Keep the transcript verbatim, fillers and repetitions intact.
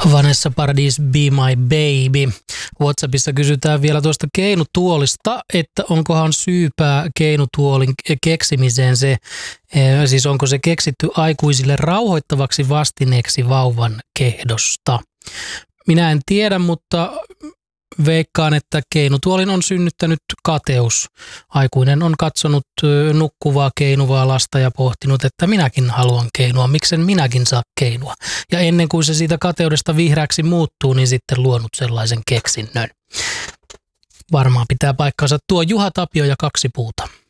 Vanessa Paradis, Be My Baby. WhatsAppissa kysytään vielä tuosta keinutuolista, että onkohan syypää keinutuolin keksimiseen se, siis onko se keksitty aikuisille rauhoittavaksi vastineeksi vauvan kehdosta. Minä en tiedä, mutta veikkaan, että keinutuolin on synnyttänyt kateus. Aikuinen on katsonut nukkuvaa keinuvaa lasta ja pohtinut, että minäkin haluan keinua, miksen minäkin saa keinua. Ja ennen kuin se siitä kateudesta vihreäksi muuttuu, niin sitten luonut sellaisen keksinnön. Varmaan pitää paikkansa tuo Juha Tapio ja kaksi puuta.